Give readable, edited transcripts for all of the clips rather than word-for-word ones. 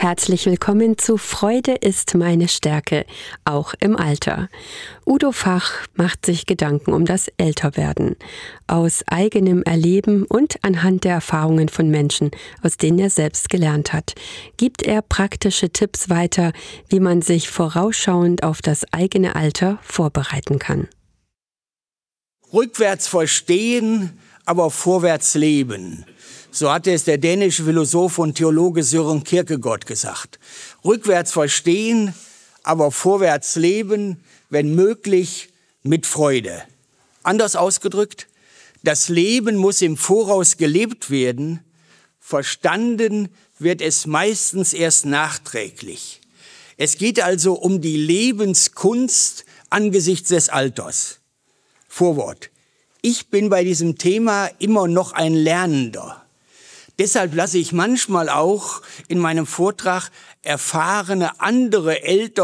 Herzlich willkommen zu Freude ist meine Stärke, auch im Alter. Udo Fach macht sich Gedanken um das Älterwerden. Aus eigenem Erleben und anhand der Erfahrungen von Menschen, aus denen er selbst gelernt hat, gibt er praktische Tipps weiter, wie man sich vorausschauend auf das eigene Alter vorbereiten kann. Rückwärts verstehen, aber vorwärts leben. So hatte es der dänische Philosoph und Theologe Søren Kierkegaard gesagt. Rückwärts verstehen, aber vorwärts leben, wenn möglich mit Freude. Anders ausgedrückt, das Leben muss im Voraus gelebt werden, verstanden wird es meistens erst nachträglich. Es geht also um die Lebenskunst angesichts des Alters. Vorwort. Ich bin bei diesem Thema immer noch ein Lernender. Deshalb lasse ich manchmal auch in meinem Vortrag erfahrene andere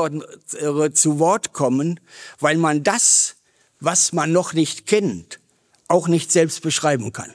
Ältere zu Wort kommen, weil man das, was man noch nicht kennt, auch nicht selbst beschreiben kann.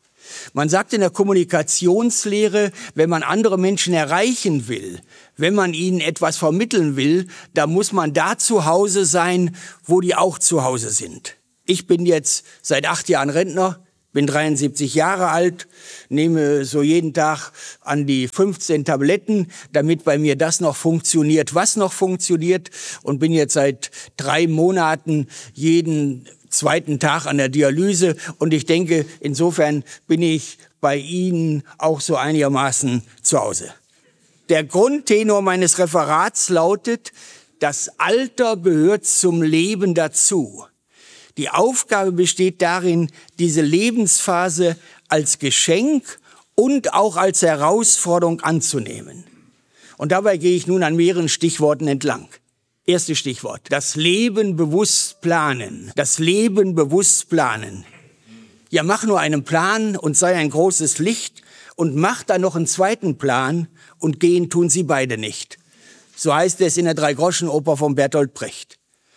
Man sagt in der Kommunikationslehre, wenn man andere Menschen erreichen will, wenn man ihnen etwas vermitteln will, da muss man da zu Hause sein, wo die auch zu Hause sind. Ich bin jetzt seit 8 Jahren Rentner, bin 73 Jahre alt, nehme so jeden Tag an die 15 Tabletten, damit bei mir das noch funktioniert, was noch funktioniert, und bin jetzt seit 3 Monaten jeden zweiten Tag an der Dialyse, und ich denke, insofern bin ich bei Ihnen auch so einigermaßen zu Hause. Der Grundtenor meines Referats lautet: Das Alter gehört zum Leben dazu. Die Aufgabe besteht darin, diese Lebensphase als Geschenk und auch als Herausforderung anzunehmen. Und dabei gehe ich nun an mehreren Stichworten entlang. Erstes Stichwort: Das Leben bewusst planen. Das Leben bewusst planen. Ja, mach nur einen Plan und sei ein großes Licht und mach dann noch einen zweiten Plan und gehen tun sie beide nicht. So heißt es in der Dreigroschenoper von Bertolt Brecht.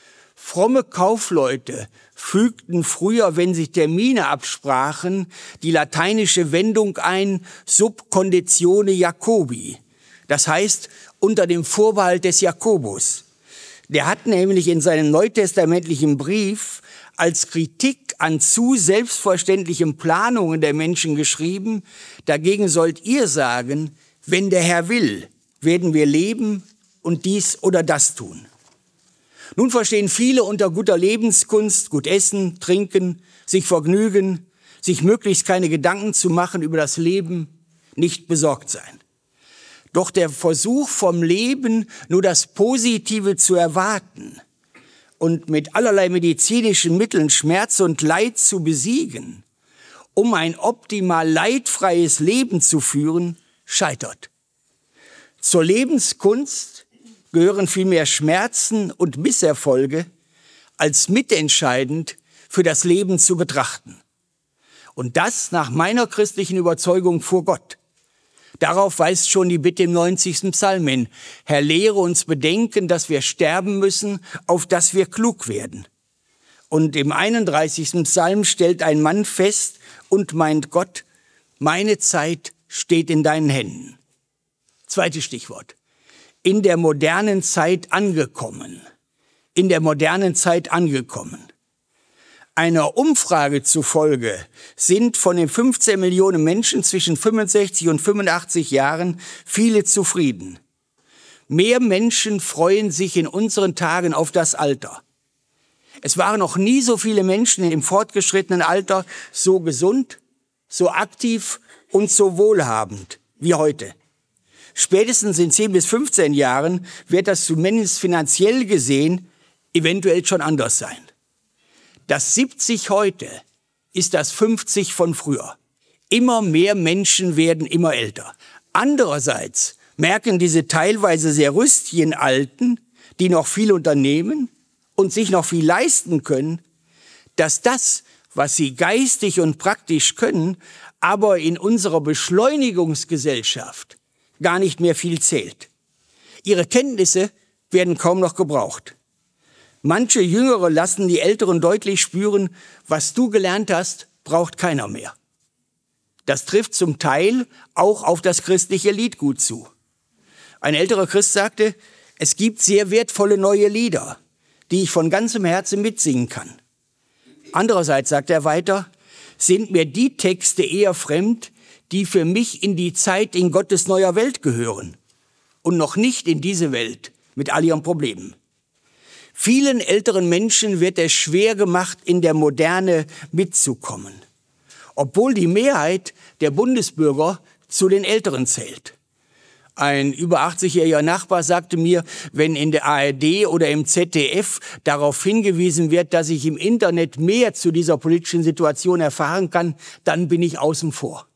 Fromme Kaufleute fügten früher, wenn sie Termine absprachen, die lateinische Wendung ein, sub conditione Jacobi. Das heißt, unter dem Vorbehalt des Jakobus. Der hat nämlich in seinem neutestamentlichen Brief als Kritik an zu selbstverständlichen Planungen der Menschen geschrieben: Dagegen sollt ihr sagen, wenn der Herr will, werden wir leben und dies oder das tun. Nun verstehen viele unter guter Lebenskunst gut essen, trinken, sich vergnügen, sich möglichst keine Gedanken zu machen über das Leben, nicht besorgt sein. Doch der Versuch vom Leben, nur das Positive zu erwarten und mit allerlei medizinischen Mitteln Schmerz und Leid zu besiegen, um ein optimal leidfreies Leben zu führen, scheitert. Zur Lebenskunst gehören vielmehr Schmerzen und Misserfolge als mitentscheidend für das Leben zu betrachten. Und das nach meiner christlichen Überzeugung vor Gott. Darauf weist schon die Bitte im 90. Psalm hin: Herr, lehre uns bedenken, dass wir sterben müssen, auf dass wir klug werden. Und im 31. Psalm stellt ein Mann fest und meint Gott: Meine Zeit steht in deinen Händen. Zweites Stichwort: In der modernen Zeit angekommen. In der modernen Zeit angekommen. Einer Umfrage zufolge sind von den 15 Millionen Menschen zwischen 65 und 85 Jahren viele zufrieden. Mehr Menschen freuen sich in unseren Tagen auf das Alter. Es waren noch nie so viele Menschen im fortgeschrittenen Alter so gesund, so aktiv und so wohlhabend wie heute. Spätestens in 10 bis 15 Jahren wird das zumindest finanziell gesehen eventuell schon anders sein. Das 70 heute ist das 50 von früher. Immer mehr Menschen werden immer älter. Andererseits merken diese teilweise sehr rüstigen Alten, die noch viel unternehmen und sich noch viel leisten können, dass das, was sie geistig und praktisch können, aber in unserer Beschleunigungsgesellschaft gar nicht mehr viel zählt. Ihre Kenntnisse werden kaum noch gebraucht. Manche Jüngere lassen die Älteren deutlich spüren: Was du gelernt hast, braucht keiner mehr. Das trifft zum Teil auch auf das christliche Liedgut zu. Ein älterer Christ sagte, es gibt sehr wertvolle neue Lieder, die ich von ganzem Herzen mitsingen kann. Andererseits, sagt er weiter, sind mir die Texte eher fremd, die für mich in die Zeit in Gottes neuer Welt gehören und noch nicht in diese Welt mit all ihren Problemen. Vielen älteren Menschen wird es schwer gemacht, in der Moderne mitzukommen, obwohl die Mehrheit der Bundesbürger zu den Älteren zählt. Ein über 80-jähriger Nachbar sagte mir, wenn in der ARD oder im ZDF darauf hingewiesen wird, dass ich im Internet mehr zu dieser politischen Situation erfahren kann, dann bin ich außen vor.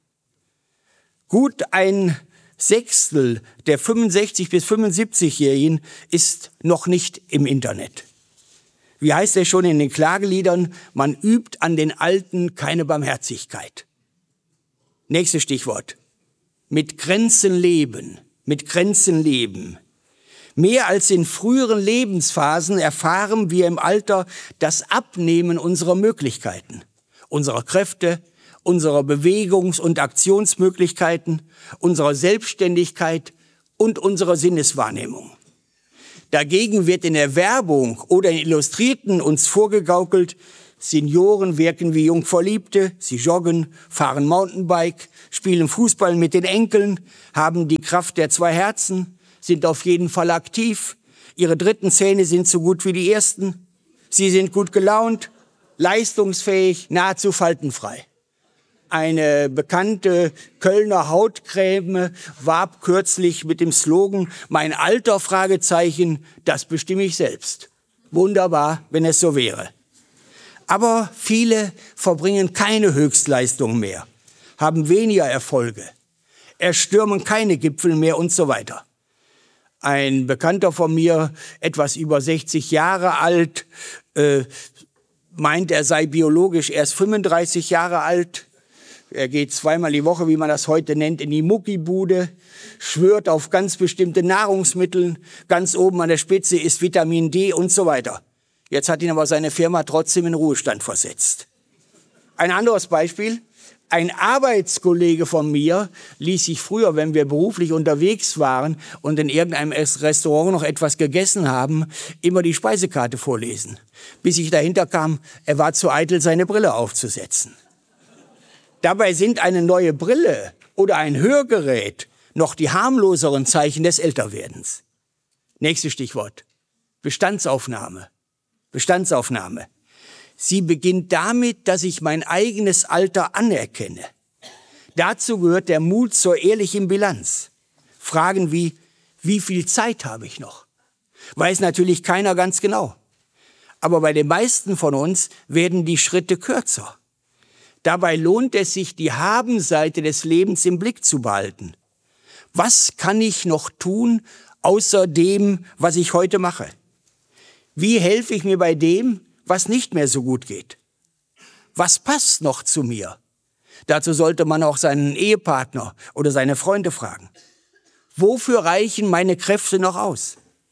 Gut ein Sechstel der 65- bis 75-Jährigen ist noch nicht im Internet. Wie heißt es schon in den Klageliedern, man übt an den Alten keine Barmherzigkeit. Nächstes Stichwort. Mit Grenzen leben. Mit Grenzen leben. Mehr als in früheren Lebensphasen erfahren wir im Alter das Abnehmen unserer Möglichkeiten, unserer Kräfte, unserer Bewegungs- und Aktionsmöglichkeiten, unserer Selbstständigkeit und unserer Sinneswahrnehmung. Dagegen wird in der Werbung oder in Illustrierten uns vorgegaukelt, Senioren wirken wie Jungverliebte, sie joggen, fahren Mountainbike, spielen Fußball mit den Enkeln, haben die Kraft der 2 Herzen, sind auf jeden Fall aktiv, ihre dritten Zähne sind so gut wie die ersten, sie sind gut gelaunt, leistungsfähig, nahezu faltenfrei. Eine bekannte Kölner Hautcreme warb kürzlich mit dem Slogan, mein Alter, Fragezeichen, das bestimme ich selbst. Wunderbar, wenn es so wäre. Aber viele verbringen keine Höchstleistungen mehr, haben weniger Erfolge, erstürmen keine Gipfel mehr und so weiter. Ein Bekannter von mir, etwas über 60 Jahre alt, meint, er sei biologisch erst 35 Jahre alt. Er geht 2-mal die Woche, wie man das heute nennt, in die Muckibude, schwört auf ganz bestimmte Nahrungsmittel, ganz oben an der Spitze ist Vitamin D und so weiter. Jetzt hat ihn aber seine Firma trotzdem in Ruhestand versetzt. Ein anderes Beispiel. Ein Arbeitskollege von mir ließ sich früher, wenn wir beruflich unterwegs waren und in irgendeinem Restaurant noch etwas gegessen haben, immer die Speisekarte vorlesen. Bis ich dahinter kam, er war zu eitel, seine Brille aufzusetzen. Dabei sind eine neue Brille oder ein Hörgerät noch die harmloseren Zeichen des Älterwerdens. Nächstes Stichwort. Bestandsaufnahme. Bestandsaufnahme. Sie beginnt damit, dass ich mein eigenes Alter anerkenne. Dazu gehört der Mut zur ehrlichen Bilanz. Fragen wie viel Zeit habe ich noch? Weiß natürlich keiner ganz genau. Aber bei den meisten von uns werden die Schritte kürzer. Dabei lohnt es sich, die Habenseite des Lebens im Blick zu behalten. Was kann ich noch tun, außer dem, was ich heute mache? Wie helfe ich mir bei dem, was nicht mehr so gut geht? Was passt noch zu mir? Dazu sollte man auch seinen Ehepartner oder seine Freunde fragen. Wofür reichen meine Kräfte noch aus?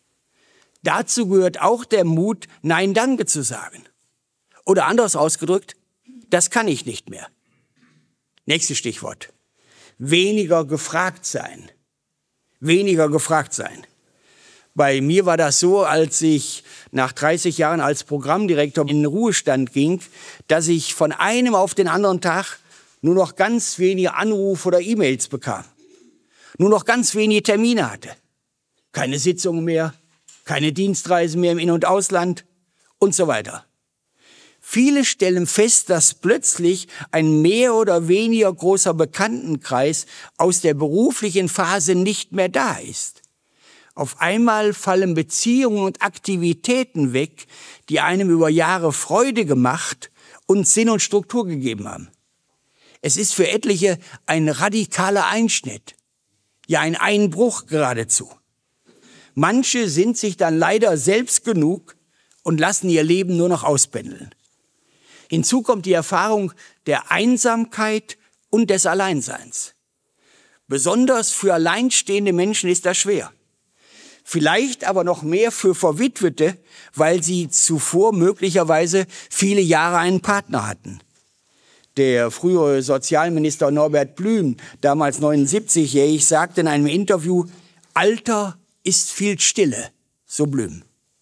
Dazu gehört auch der Mut, Nein, danke zu sagen. Oder anders ausgedrückt, das kann ich nicht mehr. Nächstes Stichwort. Weniger gefragt sein. Weniger gefragt sein. Bei mir war das so, als ich nach 30 Jahren als Programmdirektor in den Ruhestand ging, dass ich von einem auf den anderen Tag nur noch ganz wenige Anrufe oder E-Mails bekam. Nur noch ganz wenige Termine hatte. Keine Sitzungen mehr, keine Dienstreisen mehr im In- und Ausland und so weiter. Viele stellen fest, dass plötzlich ein mehr oder weniger großer Bekanntenkreis aus der beruflichen Phase nicht mehr da ist. Auf einmal fallen Beziehungen und Aktivitäten weg, die einem über Jahre Freude gemacht und Sinn und Struktur gegeben haben. Es ist für etliche ein radikaler Einschnitt, ja ein Einbruch geradezu. Manche sind sich dann leider selbst genug und lassen ihr Leben nur noch auspendeln. Hinzu kommt die Erfahrung der Einsamkeit und des Alleinseins. Besonders für alleinstehende Menschen ist das schwer. Vielleicht aber noch mehr für Verwitwete, weil sie zuvor möglicherweise viele Jahre einen Partner hatten. Der frühere Sozialminister Norbert Blüm, damals 79-jährig, sagte in einem Interview, Alter ist viel Stille, so Blüm.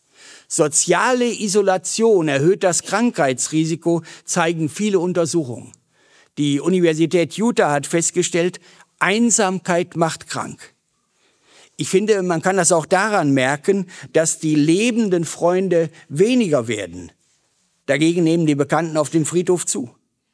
Soziale Isolation erhöht das Krankheitsrisiko, zeigen viele Untersuchungen. Die Universität Utah hat festgestellt, Einsamkeit macht krank. Ich finde, man kann das auch daran merken, dass die lebenden Freunde weniger werden. Dagegen nehmen die Bekannten auf dem Friedhof zu.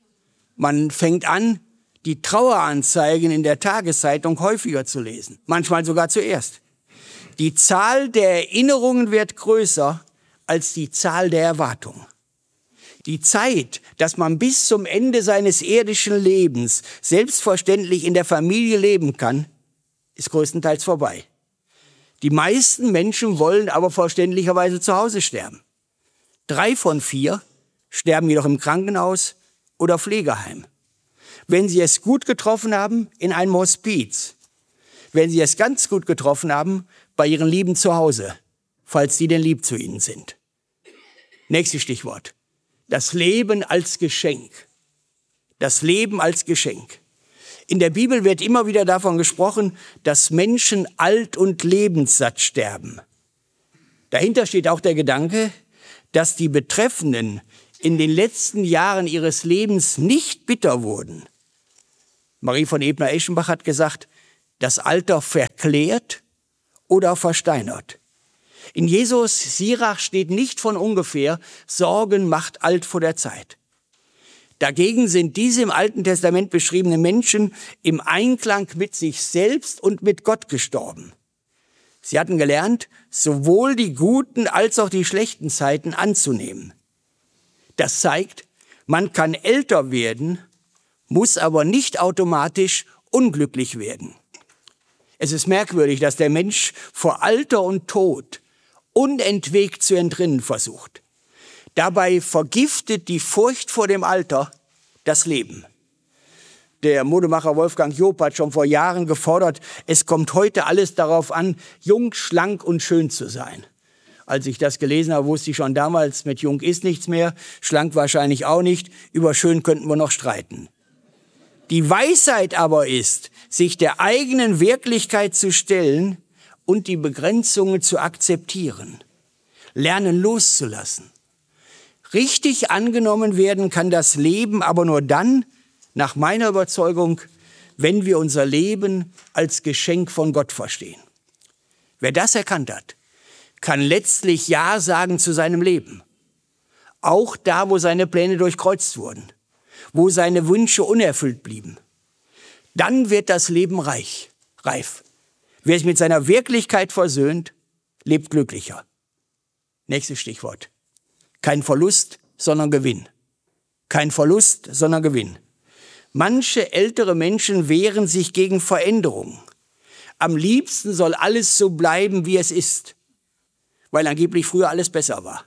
Man fängt an, die Traueranzeigen in der Tageszeitung häufiger zu lesen, manchmal sogar zuerst. Die Zahl der Erinnerungen wird größer als die Zahl der Erwartungen. Die Zeit, dass man bis zum Ende seines irdischen Lebens selbstverständlich in der Familie leben kann, ist größtenteils vorbei. Die meisten Menschen wollen aber verständlicherweise zu Hause sterben. 3 von 4 sterben jedoch im Krankenhaus oder Pflegeheim. Wenn sie es gut getroffen haben, in einem Hospiz. Wenn sie es ganz gut getroffen haben, bei ihren Lieben zu Hause, falls die denn lieb zu ihnen sind. Nächstes Stichwort. Das Leben als Geschenk. Das Leben als Geschenk. In der Bibel wird immer wieder davon gesprochen, dass Menschen alt und lebenssatt sterben. Dahinter steht auch der Gedanke, dass die Betreffenden in den letzten Jahren ihres Lebens nicht bitter wurden. Marie von Ebner-Eschenbach hat gesagt, das Alter verklärt oder versteinert. In Jesus Sirach steht nicht von ungefähr, Sorgen macht alt vor der Zeit. Dagegen sind diese im Alten Testament beschriebenen Menschen im Einklang mit sich selbst und mit Gott gestorben. Sie hatten gelernt, sowohl die guten als auch die schlechten Zeiten anzunehmen. Das zeigt, man kann älter werden, muss aber nicht automatisch unglücklich werden. Es ist merkwürdig, dass der Mensch vor Alter und Tod unentwegt zu entrinnen versucht. Dabei vergiftet die Furcht vor dem Alter das Leben. Der Modemacher Wolfgang Job hat schon vor Jahren gefordert, es kommt heute alles darauf an, jung, schlank und schön zu sein. Als ich das gelesen habe, wusste ich schon damals, mit jung ist nichts mehr, schlank wahrscheinlich auch nicht, über schön könnten wir noch streiten. Die Weisheit aber ist, sich der eigenen Wirklichkeit zu stellen und die Begrenzungen zu akzeptieren, lernen loszulassen. Richtig angenommen werden kann das Leben aber nur dann, nach meiner Überzeugung, wenn wir unser Leben als Geschenk von Gott verstehen. Wer das erkannt hat, kann letztlich Ja sagen zu seinem Leben. Auch da, wo seine Pläne durchkreuzt wurden, wo seine Wünsche unerfüllt blieben. Dann wird das Leben reich, reif. Wer sich mit seiner Wirklichkeit versöhnt, lebt glücklicher. Nächstes Stichwort. Kein Verlust, sondern Gewinn. Kein Verlust, sondern Gewinn. Manche ältere Menschen wehren sich gegen Veränderungen. Am liebsten soll alles so bleiben, wie es ist, weil angeblich früher alles besser war.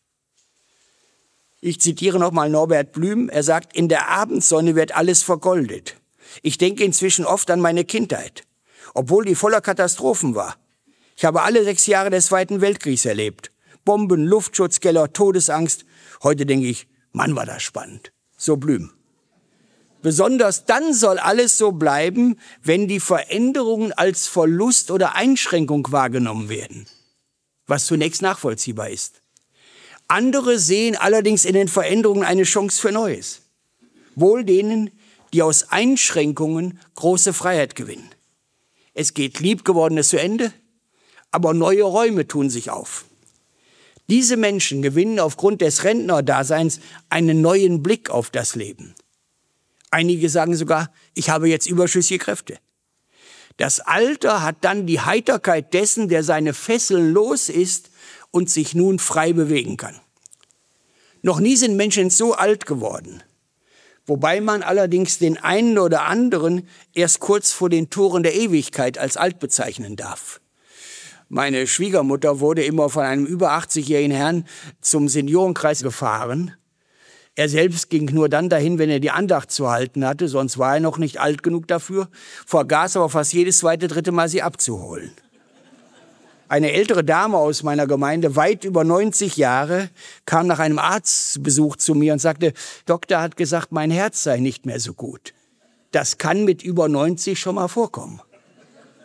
Ich zitiere nochmal Norbert Blüm. Er sagt, in der Abendsonne wird alles vergoldet. Ich denke inzwischen oft an meine Kindheit, obwohl die voller Katastrophen war. Ich habe alle 6 Jahre des Zweiten Weltkriegs erlebt. Bomben, Luftschutzkeller, Todesangst. Heute denke ich, Mann, war das spannend. So Blüm. Besonders dann soll alles so bleiben, wenn die Veränderungen als Verlust oder Einschränkung wahrgenommen werden, was zunächst nachvollziehbar ist. Andere sehen allerdings in den Veränderungen eine Chance für Neues. Wohl denen, die aus Einschränkungen große Freiheit gewinnen. Es geht Liebgewordenes zu Ende, aber neue Räume tun sich auf. Diese Menschen gewinnen aufgrund des Rentnerdaseins einen neuen Blick auf das Leben. Einige sagen sogar, ich habe jetzt überschüssige Kräfte. Das Alter hat dann die Heiterkeit dessen, der seine Fesseln los ist und sich nun frei bewegen kann. Noch nie sind Menschen so alt geworden, wobei man allerdings den einen oder anderen erst kurz vor den Toren der Ewigkeit als alt bezeichnen darf. Meine Schwiegermutter wurde immer von einem über 80-jährigen Herrn zum Seniorenkreis gefahren. Er selbst ging nur dann dahin, wenn er die Andacht zu halten hatte, sonst war er noch nicht alt genug dafür, vergaß aber fast jedes zweite, dritte Mal sie abzuholen. Eine ältere Dame aus meiner Gemeinde, weit über 90 Jahre, kam nach einem Arztbesuch zu mir und sagte, Doktor hat gesagt, mein Herz sei nicht mehr so gut. Das kann mit über 90 schon mal vorkommen.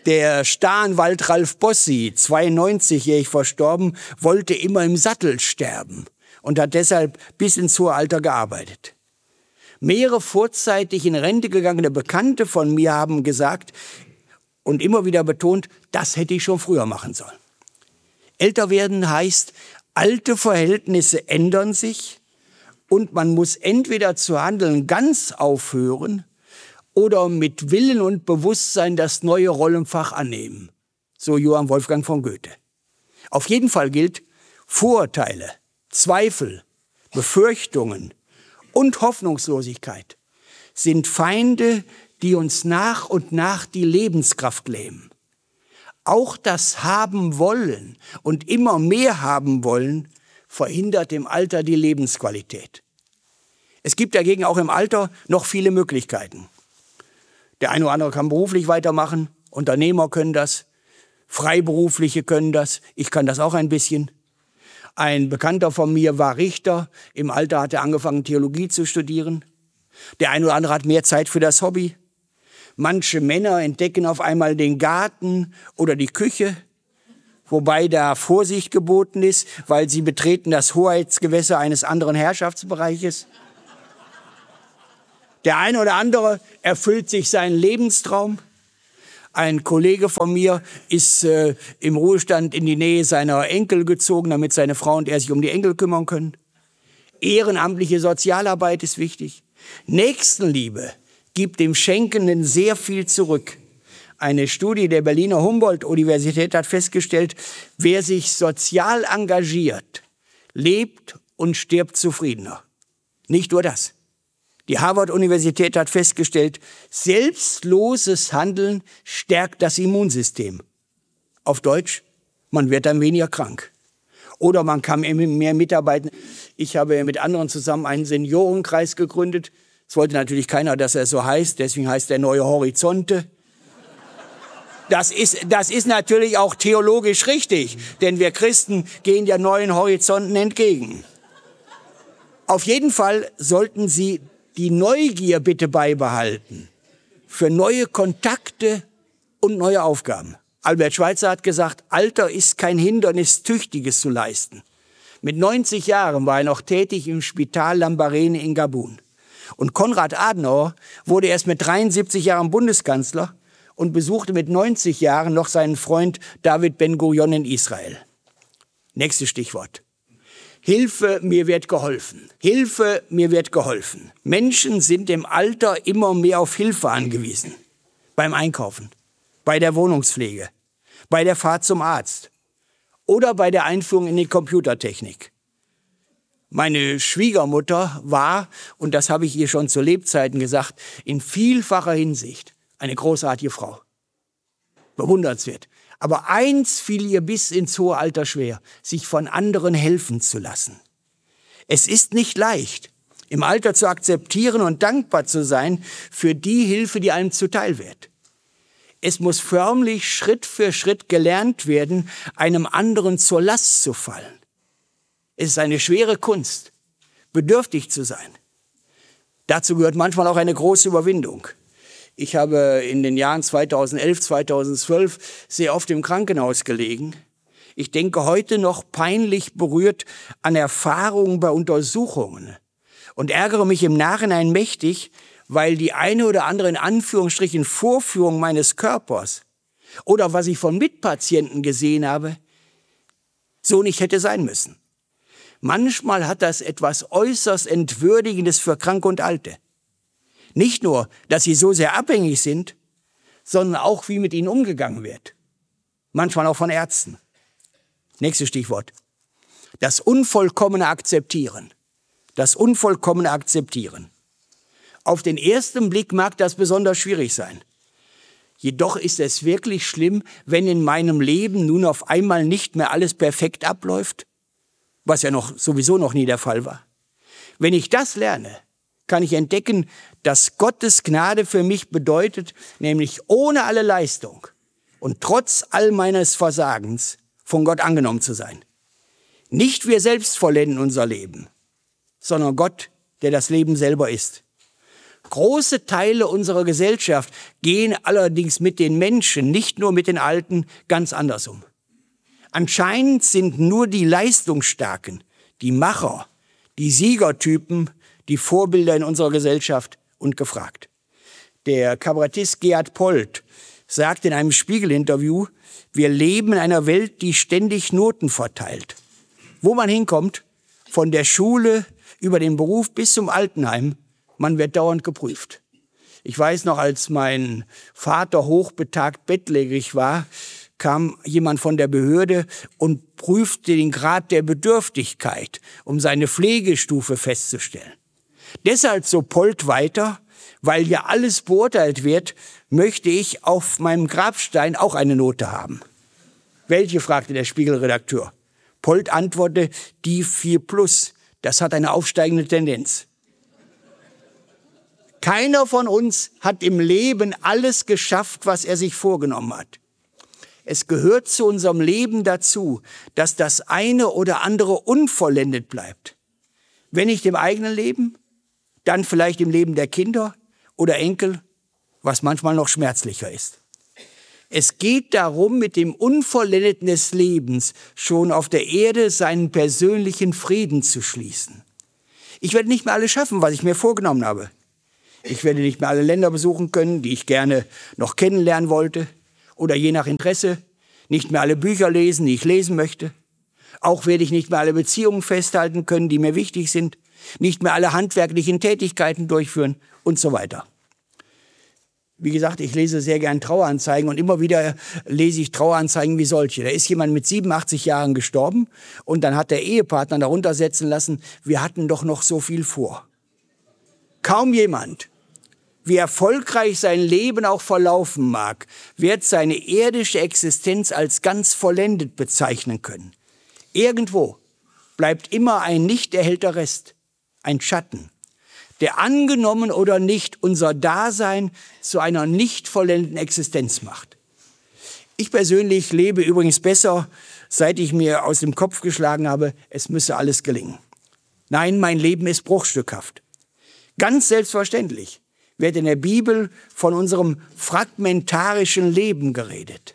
Der Staranwalt Ralf Bossi, 92-jährig verstorben, wollte immer im Sattel sterben und hat deshalb bis ins hohe Alter gearbeitet. Mehrere vorzeitig in Rente gegangene Bekannte von mir haben gesagt und immer wieder betont, das hätte ich schon früher machen sollen. Älter werden heißt, alte Verhältnisse ändern sich und man muss entweder zu handeln ganz aufhören oder mit Willen und Bewusstsein das neue Rollenfach annehmen. So Johann Wolfgang von Goethe. Auf jeden Fall gilt, Vorurteile, Zweifel, Befürchtungen und Hoffnungslosigkeit sind Feinde, die uns nach und nach die Lebenskraft lähmen. Auch das Haben wollen und immer mehr haben wollen, verhindert im Alter die Lebensqualität. Es gibt dagegen auch im Alter noch viele Möglichkeiten. Der eine oder andere kann beruflich weitermachen, Unternehmer können das, Freiberufliche können das, ich kann das auch ein bisschen. Ein Bekannter von mir war Richter, im Alter hat er angefangen, Theologie zu studieren. Der eine oder andere hat mehr Zeit für das Hobby. Manche Männer entdecken auf einmal den Garten oder die Küche, wobei da Vorsicht geboten ist, weil sie betreten das Hoheitsgewässer eines anderen Herrschaftsbereiches. Der eine oder andere erfüllt sich seinen Lebenstraum. Ein Kollege von mir ist im Ruhestand in die Nähe seiner Enkel gezogen, damit seine Frau und er sich um die Enkel kümmern können. Ehrenamtliche Sozialarbeit ist wichtig. Nächstenliebe gibt dem Schenkenden sehr viel zurück. Eine Studie der Berliner Humboldt-Universität hat festgestellt, wer sich sozial engagiert, lebt und stirbt zufriedener. Nicht nur das. Die Harvard-Universität hat festgestellt, selbstloses Handeln stärkt das Immunsystem. Auf Deutsch, man wird dann weniger krank. Oder man kann mehr mitarbeiten. Ich habe mit anderen zusammen einen Seniorenkreis gegründet. Es wollte natürlich keiner, dass er so heißt, deswegen heißt er Neue Horizonte. Das ist natürlich auch theologisch richtig, denn wir Christen gehen ja neuen Horizonten entgegen. Auf jeden Fall sollten Sie die Neugier bitte beibehalten für neue Kontakte und neue Aufgaben. Albert Schweitzer hat gesagt, Alter ist kein Hindernis, Tüchtiges zu leisten. Mit 90 Jahren war er noch tätig im Spital Lambarene in Gabun. Und Konrad Adenauer wurde erst mit 73 Jahren Bundeskanzler und besuchte mit 90 Jahren noch seinen Freund David Ben-Gurion in Israel. Nächstes Stichwort. Hilfe, mir wird geholfen. Hilfe, mir wird geholfen. Menschen sind im Alter immer mehr auf Hilfe angewiesen. Beim Einkaufen, bei der Wohnungspflege, bei der Fahrt zum Arzt oder bei der Einführung in die Computertechnik. Meine Schwiegermutter war, und das habe ich ihr schon zu Lebzeiten gesagt, in vielfacher Hinsicht eine großartige Frau. Bewundernswert. Aber eins fiel ihr bis ins hohe Alter schwer, sich von anderen helfen zu lassen. Es ist nicht leicht, im Alter zu akzeptieren und dankbar zu sein für die Hilfe, die einem zuteil wird. Es muss förmlich Schritt für Schritt gelernt werden, einem anderen zur Last zu fallen. Es ist eine schwere Kunst, bedürftig zu sein. Dazu gehört manchmal auch eine große Überwindung. Ich habe in den Jahren 2011, 2012 sehr oft im Krankenhaus gelegen. Ich denke heute noch peinlich berührt an Erfahrungen bei Untersuchungen und ärgere mich im Nachhinein mächtig, weil die eine oder andere in Anführungsstrichen Vorführung meines Körpers oder was ich von Mitpatienten gesehen habe, so nicht hätte sein müssen. Manchmal hat das etwas äußerst Entwürdigendes für Kranke und Alte. Nicht nur, dass sie so sehr abhängig sind, sondern auch, wie mit ihnen umgegangen wird. Manchmal auch von Ärzten. Nächstes Stichwort. Das unvollkommene Akzeptieren. Das unvollkommene Akzeptieren. Auf den ersten Blick mag das besonders schwierig sein. Jedoch ist es wirklich schlimm, wenn in meinem Leben nun auf einmal nicht mehr alles perfekt abläuft, was ja sowieso noch nie der Fall war. Wenn ich das lerne, kann ich entdecken, dass Gottes Gnade für mich bedeutet, nämlich ohne alle Leistung und trotz all meines Versagens von Gott angenommen zu sein. Nicht wir selbst vollenden unser Leben, sondern Gott, der das Leben selber ist. Große Teile unserer Gesellschaft gehen allerdings mit den Menschen, nicht nur mit den Alten, ganz anders um. Anscheinend sind nur die Leistungsstarken, die Macher, die Siegertypen, die Vorbilder in unserer Gesellschaft und gefragt. Der Kabarettist Gerhard Polt sagt in einem Spiegel-Interview, wir leben in einer Welt, die ständig Noten verteilt. Wo man hinkommt, von der Schule über den Beruf bis zum Altenheim, man wird dauernd geprüft. Ich weiß noch, als mein Vater hochbetagt bettlägerig war, kam jemand von der Behörde und prüfte den Grad der Bedürftigkeit, um seine Pflegestufe festzustellen. Deshalb, so Polt weiter, weil ja alles beurteilt wird, möchte ich auf meinem Grabstein auch eine Note haben. Welche, fragte der Spiegelredakteur. Polt antwortete, die 4+. Das hat eine aufsteigende Tendenz. Keiner von uns hat im Leben alles geschafft, was er sich vorgenommen hat. Es gehört zu unserem Leben dazu, dass das eine oder andere unvollendet bleibt. Wenn nicht im eigenen Leben, dann vielleicht im Leben der Kinder oder Enkel, was manchmal noch schmerzlicher ist. Es geht darum, mit dem Unvollendeten des Lebens schon auf der Erde seinen persönlichen Frieden zu schließen. Ich werde nicht mehr alles schaffen, was ich mir vorgenommen habe. Ich werde nicht mehr alle Länder besuchen können, die ich gerne noch kennenlernen wollte. Oder je nach Interesse nicht mehr alle Bücher lesen, die ich lesen möchte. Auch werde ich nicht mehr alle Beziehungen festhalten können, die mir wichtig sind. Nicht mehr alle handwerklichen Tätigkeiten durchführen und so weiter. Wie gesagt, ich lese sehr gern Traueranzeigen und immer wieder lese ich Traueranzeigen wie solche. Da ist jemand mit 87 Jahren gestorben und dann hat der Ehepartner darunter setzen lassen, wir hatten doch noch so viel vor. Kaum jemand, wie erfolgreich sein Leben auch verlaufen mag, wird seine irdische Existenz als ganz vollendet bezeichnen können. Irgendwo bleibt immer ein nicht erhellter Rest, ein Schatten, der angenommen oder nicht unser Dasein zu einer nicht vollendeten Existenz macht. Ich persönlich lebe übrigens besser, seit ich mir aus dem Kopf geschlagen habe, es müsse alles gelingen. Nein, mein Leben ist bruchstückhaft. Ganz selbstverständlich wird in der Bibel von unserem fragmentarischen Leben geredet.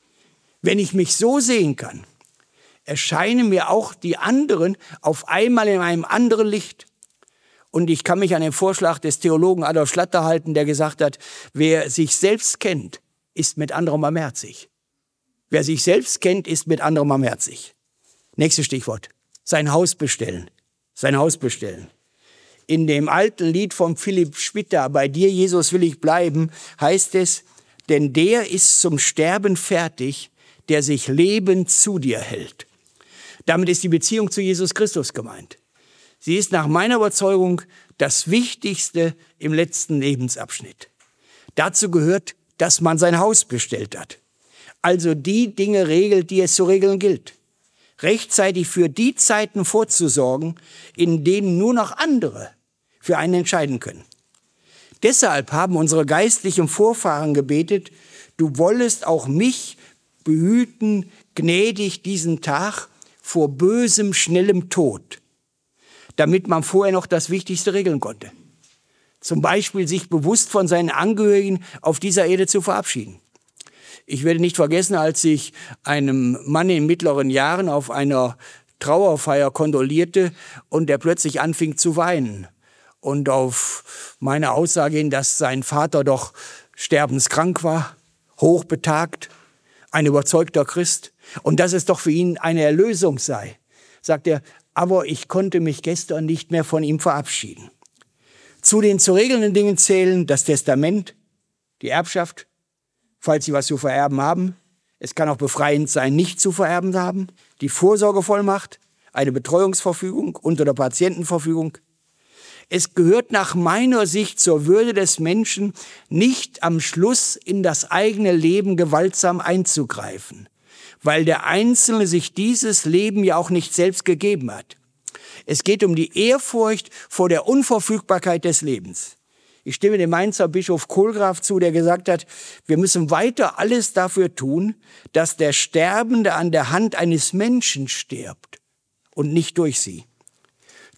Wenn ich mich so sehen kann, erscheinen mir auch die anderen auf einmal in einem anderen Licht. Und ich kann mich an den Vorschlag des Theologen Adolf Schlatter halten, der gesagt hat, wer sich selbst kennt, ist mit anderem barmherzig. Wer sich selbst kennt, ist mit anderem barmherzig. Nächstes Stichwort. Sein Haus bestellen. Sein Haus bestellen. In dem alten Lied von Philipp Spitta, bei dir, Jesus, will ich bleiben, heißt es, denn der ist zum Sterben fertig, der sich lebend zu dir hält. Damit ist die Beziehung zu Jesus Christus gemeint. Sie ist nach meiner Überzeugung das Wichtigste im letzten Lebensabschnitt. Dazu gehört, dass man sein Haus bestellt hat. Also die Dinge regelt, die es zu regeln gilt. Rechtzeitig für die Zeiten vorzusorgen, in denen nur noch andere für einen entscheiden können. Deshalb haben unsere geistlichen Vorfahren gebetet, du wollest auch mich behüten, gnädig diesen Tag vor bösem, schnellem Tod, damit man vorher noch das Wichtigste regeln konnte. Zum Beispiel sich bewusst von seinen Angehörigen auf dieser Erde zu verabschieden. Ich werde nicht vergessen, als ich einem Mann in mittleren Jahren auf einer Trauerfeier kondolierte und der plötzlich anfing zu weinen. Und auf meine Aussage hin, dass sein Vater doch sterbenskrank war, hochbetagt, ein überzeugter Christ und dass es doch für ihn eine Erlösung sei, sagt er, aber ich konnte mich gestern nicht mehr von ihm verabschieden. Zu den zu regelnden Dingen zählen das Testament, die Erbschaft, falls Sie was zu vererben haben. Es kann auch befreiend sein, nicht zu vererben haben. Die Vorsorgevollmacht, eine Betreuungsverfügung unter der Patientenverfügung. Es gehört nach meiner Sicht zur Würde des Menschen, nicht am Schluss in das eigene Leben gewaltsam einzugreifen, weil der Einzelne sich dieses Leben ja auch nicht selbst gegeben hat. Es geht um die Ehrfurcht vor der Unverfügbarkeit des Lebens. Ich stimme dem Mainzer Bischof Kohlgraf zu, der gesagt hat, wir müssen weiter alles dafür tun, dass der Sterbende an der Hand eines Menschen stirbt und nicht durch sie.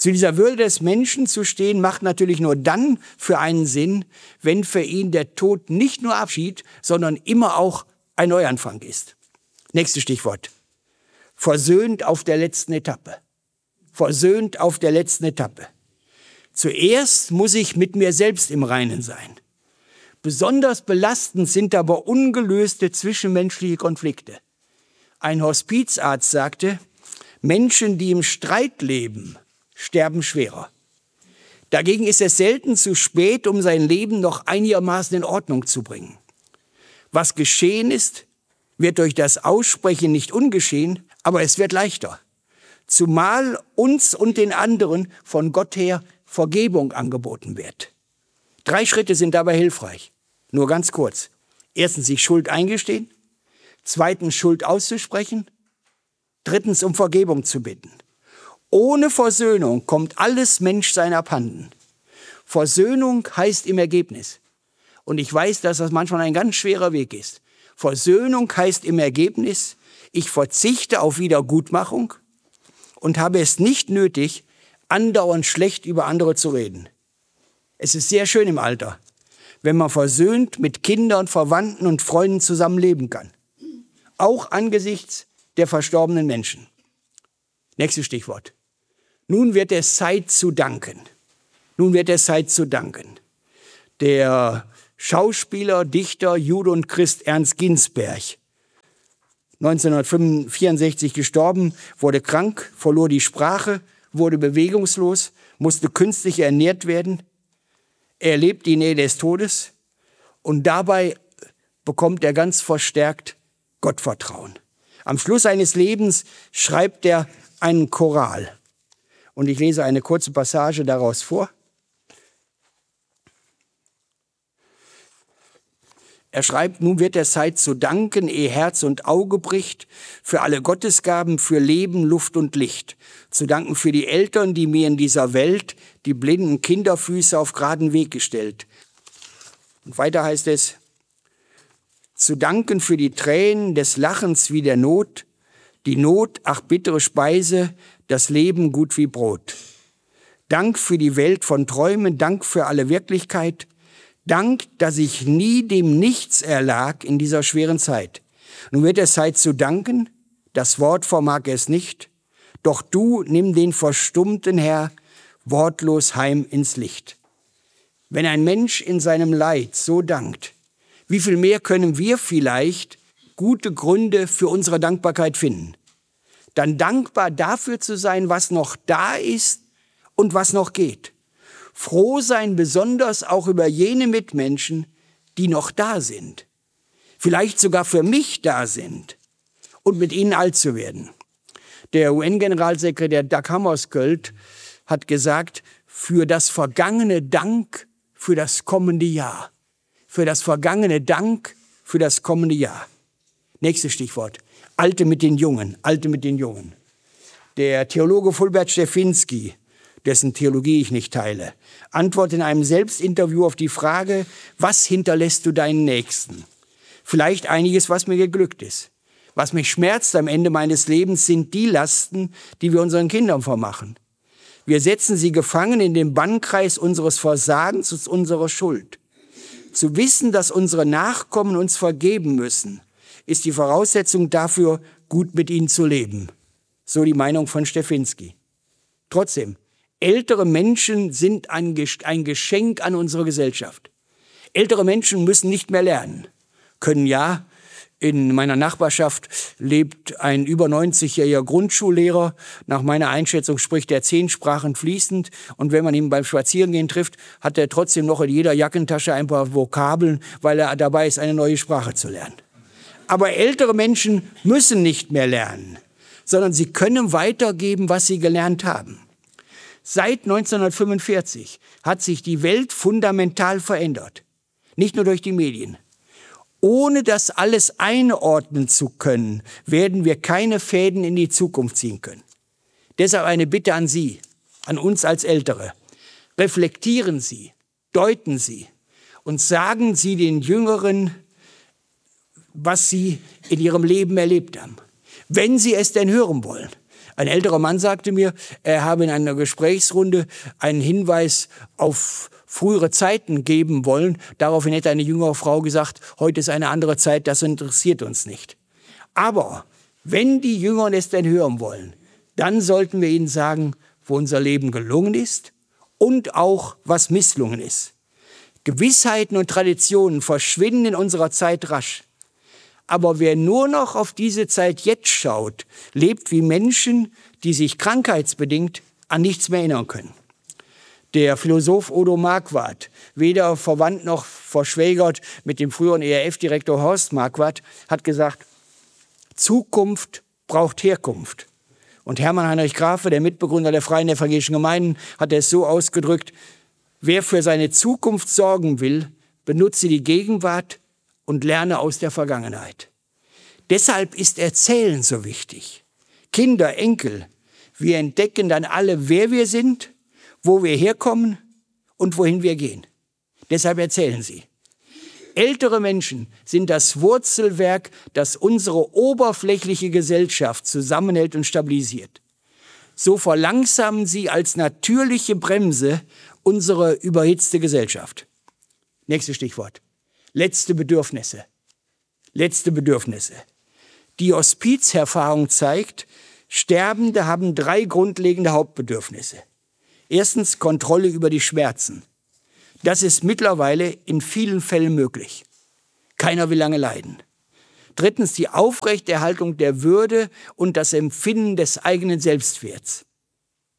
Zu dieser Würde des Menschen zu stehen, macht natürlich nur dann für einen Sinn, wenn für ihn der Tod nicht nur Abschied, sondern immer auch ein Neuanfang ist. Nächstes Stichwort. Versöhnt auf der letzten Etappe. Versöhnt auf der letzten Etappe. Zuerst muss ich mit mir selbst im Reinen sein. Besonders belastend sind aber ungelöste zwischenmenschliche Konflikte. Ein Hospizarzt sagte, Menschen, die im Streit leben, sterben schwerer. Dagegen ist es selten zu spät, um sein Leben noch einigermaßen in Ordnung zu bringen. Was geschehen ist, wird durch das Aussprechen nicht ungeschehen, aber es wird leichter. Zumal uns und den anderen von Gott her Vergebung angeboten wird. 3 Schritte sind dabei hilfreich. Nur ganz kurz. Erstens, sich Schuld eingestehen. Zweitens, Schuld auszusprechen. Drittens, um Vergebung zu bitten. Ohne Versöhnung kommt alles Menschsein abhanden. Versöhnung heißt im Ergebnis. Und ich weiß, dass das manchmal ein ganz schwerer Weg ist. Versöhnung heißt im Ergebnis, ich verzichte auf Wiedergutmachung und habe es nicht nötig, andauernd schlecht über andere zu reden. Es ist sehr schön im Alter, wenn man versöhnt mit Kindern, Verwandten und Freunden zusammenleben kann. Auch angesichts der verstorbenen Menschen. Nächstes Stichwort. Nun wird es Zeit zu danken. Nun wird es Zeit zu danken. Der Schauspieler, Dichter, Jude und Christ Ernst Ginsberg, 1964 gestorben, wurde krank, verlor die Sprache, wurde bewegungslos, musste künstlich ernährt werden. Er erlebt die Nähe des Todes und dabei bekommt er ganz verstärkt Gottvertrauen. Am Schluss seines Lebens schreibt er einen Choral. Und ich lese eine kurze Passage daraus vor. Er schreibt, nun wird es Zeit zu danken, ehe Herz und Auge bricht, für alle Gottesgaben, für Leben, Luft und Licht. Zu danken für die Eltern, die mir in dieser Welt die blinden Kinderfüße auf geraden Weg gestellt. Und weiter heißt es, zu danken für die Tränen des Lachens wie der Not, die Not, ach bittere Speise, das Leben gut wie Brot. Dank für die Welt von Träumen, Dank für alle Wirklichkeit, Dank, dass ich nie dem Nichts erlag in dieser schweren Zeit. Nun wird es Zeit zu danken, das Wort vermag es nicht, doch du nimm den Verstummten, Herr, wortlos heim ins Licht. Wenn ein Mensch in seinem Leid so dankt, wie viel mehr können wir vielleicht gute Gründe für unsere Dankbarkeit finden? Dann dankbar dafür zu sein, was noch da ist und was noch geht. Froh sein besonders auch über jene Mitmenschen, die noch da sind. Vielleicht sogar für mich da sind und mit ihnen alt zu werden. Der UN-Generalsekretär Dag Hammarskjöld hat gesagt, für das vergangene Dank für das kommende Jahr. Für das vergangene Dank für das kommende Jahr. Nächstes Stichwort. Alte mit den Jungen, Alte mit den Jungen. Der Theologe Fulbert Szczefinski, dessen Theologie ich nicht teile, antwortet in einem Selbstinterview auf die Frage, was hinterlässt du deinen Nächsten? Vielleicht einiges, was mir geglückt ist. Was mich schmerzt am Ende meines Lebens, sind die Lasten, die wir unseren Kindern vermachen. Wir setzen sie gefangen in den Bannkreis unseres Versagens und unserer Schuld. Zu wissen, dass unsere Nachkommen uns vergeben müssen, ist die Voraussetzung dafür, gut mit ihnen zu leben. So die Meinung von Szczefinski. Trotzdem, ältere Menschen sind ein Geschenk an unsere Gesellschaft. Ältere Menschen müssen nicht mehr lernen, können ja. In meiner Nachbarschaft lebt ein über 90-jähriger Grundschullehrer. Nach meiner Einschätzung spricht er 10 Sprachen fließend. Und wenn man ihn beim Spazierengehen trifft, hat er trotzdem noch in jeder Jackentasche ein paar Vokabeln, weil er dabei ist, eine neue Sprache zu lernen. Aber ältere Menschen müssen nicht mehr lernen, sondern sie können weitergeben, was sie gelernt haben. Seit 1945 hat sich die Welt fundamental verändert. Nicht nur durch die Medien. Ohne das alles einordnen zu können, werden wir keine Fäden in die Zukunft ziehen können. Deshalb eine Bitte an Sie, an uns als Ältere. Reflektieren Sie, deuten Sie und sagen Sie den Jüngeren, was sie in ihrem Leben erlebt haben. Wenn sie es denn hören wollen. Ein älterer Mann sagte mir, er habe in einer Gesprächsrunde einen Hinweis auf frühere Zeiten geben wollen. Daraufhin hätte eine jüngere Frau gesagt, heute ist eine andere Zeit, das interessiert uns nicht. Aber wenn die Jüngeren es denn hören wollen, dann sollten wir ihnen sagen, wo unser Leben gelungen ist und auch, was misslungen ist. Gewissheiten und Traditionen verschwinden in unserer Zeit rasch. Aber wer nur noch auf diese Zeit jetzt schaut, lebt wie Menschen, die sich krankheitsbedingt an nichts mehr erinnern können. Der Philosoph Odo Marquardt, weder verwandt noch verschwägert mit dem früheren ERF-Direktor Horst Marquardt, hat gesagt, Zukunft braucht Herkunft. Und Hermann Heinrich Grafe, der Mitbegründer der Freien Evangelischen Gemeinden, hat es so ausgedrückt, wer für seine Zukunft sorgen will, benutze die Gegenwart und lerne aus der Vergangenheit. Deshalb ist Erzählen so wichtig. Kinder, Enkel, wir entdecken dann alle, wer wir sind, wo wir herkommen und wohin wir gehen. Deshalb erzählen sie. Ältere Menschen sind das Wurzelwerk, das unsere oberflächliche Gesellschaft zusammenhält und stabilisiert. So verlangsamen sie als natürliche Bremse unsere überhitzte Gesellschaft. Nächstes Stichwort. Letzte Bedürfnisse. Letzte Bedürfnisse. Die Hospizerfahrung zeigt, Sterbende haben 3 grundlegende Hauptbedürfnisse. Erstens Kontrolle über die Schmerzen. Das ist mittlerweile in vielen Fällen möglich. Keiner will lange leiden. Drittens die Aufrechterhaltung der Würde und das Empfinden des eigenen Selbstwerts.